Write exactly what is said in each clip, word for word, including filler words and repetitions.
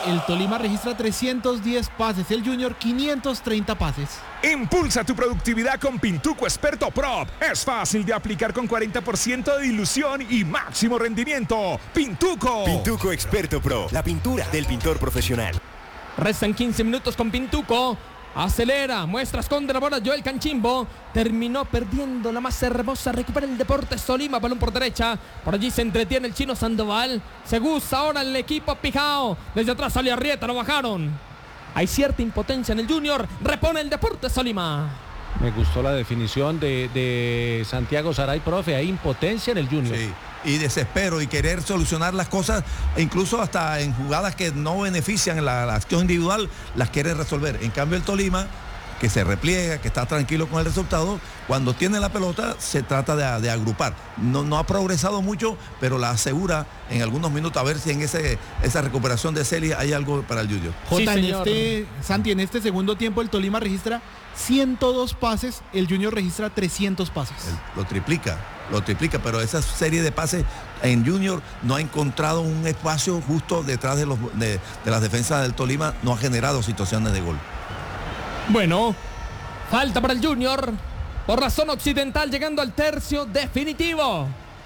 el Tolima registra trescientos diez pases, el Junior quinientos treinta pases. Impulsa tu productividad con Pintuco Experto Pro. Es fácil de aplicar con cuarenta por ciento de dilución y máximo rendimiento. Pintuco. Pintuco Experto Pro, la pintura del pintor profesional. Restan quince minutos con Pintuco. Acelera, muestra, esconde la bola Joel Canchimbo. Terminó perdiendo la más hermosa. Recupera el Deportes Tolima, balón por derecha. Por allí se entretiene el chino Sandoval. Se gusta ahora el equipo Pijao. Desde atrás salió Arrieta, lo bajaron. Hay cierta impotencia en el Junior. Repone el Deportes Tolima. Me gustó la definición de, de Santiago Saray, profe. Hay impotencia en el Junior. Sí. Y desespero y querer solucionar las cosas, e incluso hasta en jugadas que no benefician la, la acción individual, las quiere resolver. En cambio el Tolima, que se repliega, que está tranquilo con el resultado, cuando tiene la pelota se trata de, de agrupar. No, no ha progresado mucho, pero la asegura en algunos minutos, a ver si en ese, esa recuperación de Celia hay algo para el Junior. Jota, sí, en este, Santi, en este segundo tiempo el Tolima registra ciento dos pases, el Junior registra trescientos pases. El, lo triplica. Lo triplica, pero esa serie de pases en Junior no ha encontrado un espacio justo detrás de, los, de, de las defensas del Tolima, no ha generado situaciones de gol. Bueno, falta para el Junior por la zona occidental, llegando al tercio definitivo.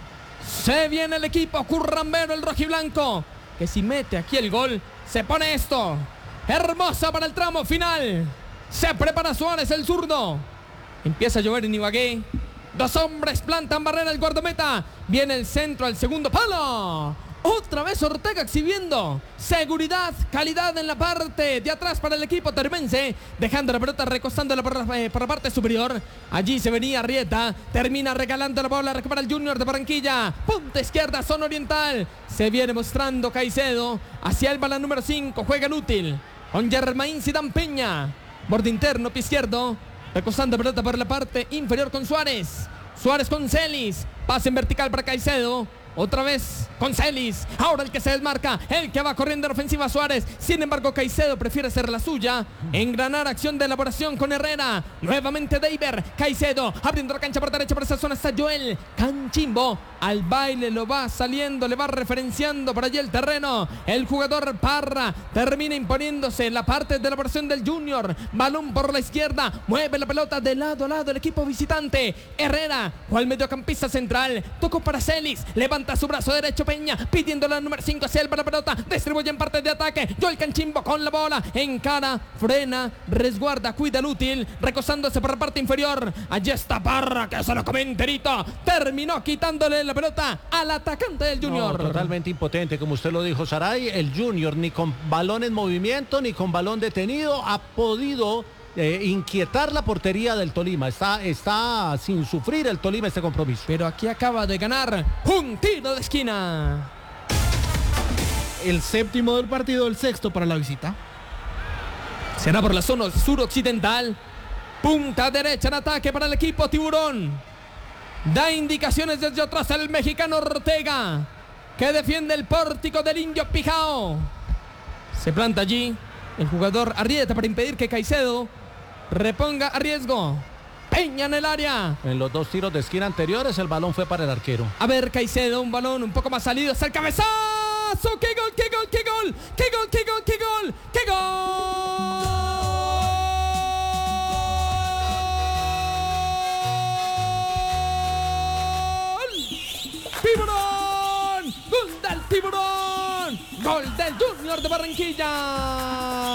Se viene el equipo currambero, el rojiblanco, que si mete aquí el gol, se pone esto. Hermosa para el tramo final. Se prepara Suárez, el zurdo. Empieza a llover en Ibagué. Dos hombres plantan barrera al guardameta. Viene el centro al segundo palo. Otra vez Ortega exhibiendo seguridad, calidad en la parte de atrás para el equipo termense, dejando la pelota, recostándola por, eh, por la parte superior. Allí se venía Arrieta, termina regalando la bola, recupera el Junior de Barranquilla. Punta izquierda, zona oriental. Se viene mostrando Caicedo hacia el balón número cinco, juega el útil con Germain Zidane Peña. Borde interno, pie izquierdo. Recostando pelota por la parte inferior con Suárez. Suárez con Celis. Pase en vertical para Caicedo. Otra vez con Celis. Ahora el que se desmarca. El que va corriendo en ofensiva Suárez. Sin embargo Caicedo prefiere hacer la suya. Engranar acción de elaboración con Herrera. Nuevamente Deiber. Caicedo abriendo la cancha por derecha. Por esa zona está Joel Canchimbo. Al baile lo va saliendo. Le va referenciando por allí el terreno. El jugador Parra termina imponiéndose en la parte de elaboración del Junior. Balón por la izquierda. Mueve la pelota de lado a lado el equipo visitante. Herrera, cual mediocampista central. Tocó para Celis. Levanta su brazo derecho Peña, pidiendo la número cinco hacia el para la pelota, distribuye en parte de ataque, Joel Canchimbo con la bola, encara, frena, resguarda, cuida el útil, recosándose por la parte inferior. Allí está Parra, que se lo come enterito, terminó quitándole la pelota al atacante del Junior. No, totalmente impotente, como usted lo dijo, Saray. El Junior ni con balón en movimiento, ni con balón detenido ha podido Eh, inquietar la portería del Tolima. Está, está sin sufrir el Tolima este compromiso. Pero aquí acaba de ganar un tiro de esquina. El séptimo del partido, el sexto para la visita. Será por la zona suroccidental. Punta derecha en ataque para el equipo Tiburón. Da indicaciones desde atrás el mexicano Ortega, que defiende el pórtico del Indio Pijao. Se planta allí el jugador Arrieta para impedir que Caicedo reponga a riesgo. Peña en el área. En los dos tiros de esquina anteriores el balón fue para el arquero. A ver Caicedo, un balón un poco más salido. ¡Hasta el cabezazo! ¡Qué gol, qué gol, qué gol! ¡Qué gol, qué gol, qué gol! ¡Qué gol! ¡Tiburón! ¡Gol del Tiburón! ¡Gol del Junior de Barranquilla!